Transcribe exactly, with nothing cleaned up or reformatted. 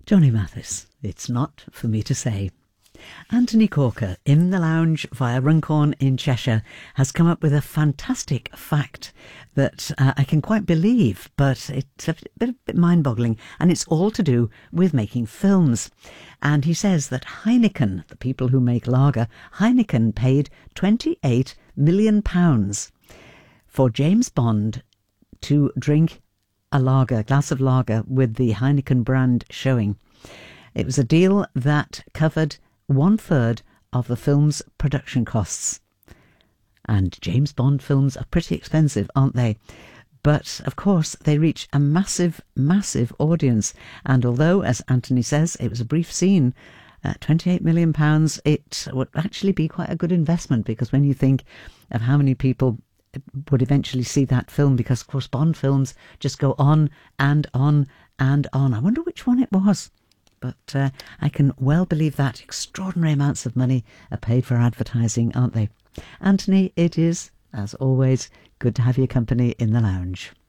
Johnny Mathis, it's not for me to say. Anthony Corker, in the lounge via Runcorn in Cheshire, has come up with a fantastic fact that uh, I can quite believe, but it's a bit, a bit mind-boggling, and it's all to do with making films. And he says that Heineken, the people who make lager, Heineken paid twenty-eight million pounds for James Bond to drink a lager, a glass of lager with the Heineken brand showing. It was a deal that covered one third of the film's production costs. And James Bond films are pretty expensive, aren't they? But of course they reach a massive, massive audience. And although, as Anthony says, it was a brief scene, uh, twenty-eight million pounds, it would actually be quite a good investment, because when you think of how many people would eventually see that film, because of course Bond films just go on and on and on. I wonder which one it was. But uh, I can well believe that extraordinary amounts of money are paid for advertising, aren't they? Anthony, it is, as always, good to have your company in the lounge.